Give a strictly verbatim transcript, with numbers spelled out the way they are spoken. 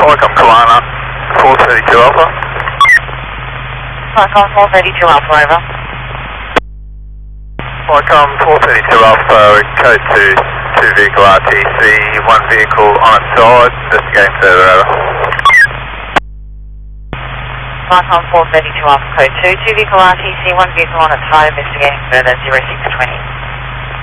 Qualcomm Kalana, four thirty-two Alpha. Qualcomm four thirty-two Alpha, over. Qualcomm four thirty-two Alpha, code two, two vehicle R T C, one vehicle on its side, investigating further, over. Qualcomm four thirty-two Alpha, code two, two vehicle R T C, one vehicle on its side, investigating further, zero six twenty.